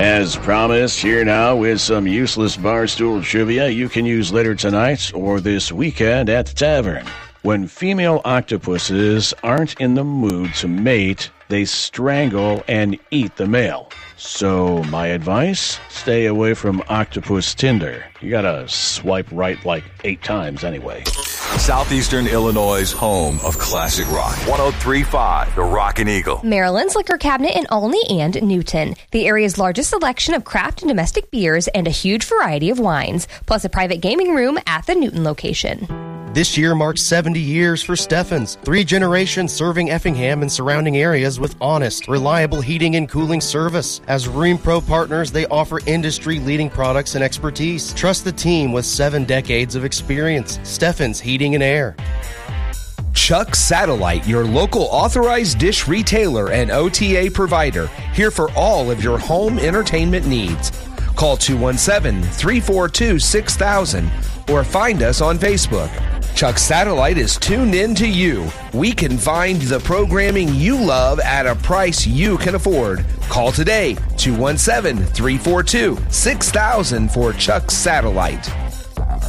As promised, here now with some useless barstool trivia you can use later tonight or this weekend at the tavern. When female octopuses aren't in the mood to mate, they strangle and eat the male. So, my advice? Stay away from Octopus Tinder. You gotta swipe right like 8 times anyway. Southeastern Illinois' home of classic rock. 103.5, The Rockin' Eagle. Maryland's Liquor Cabinet in Olney and Newton. The area's largest selection of craft and domestic beers and a huge variety of wines, plus a private gaming room at the Newton location. This year marks 70 years for Steffens. 3 generations serving Effingham and surrounding areas with honest, reliable heating and cooling service. As Rheem Pro partners, they offer industry-leading products and expertise. Trust the team with 7 decades of experience. Steffens Heating and Air. Chuck Satellite, your local authorized dish retailer and OTA provider, here for all of your home entertainment needs. Call 217-342-6000 or find us on Facebook. Chuck Satellite is tuned in to you. We can find the programming you love at a price you can afford. Call today, 217-342-6000 for Chuck Satellite.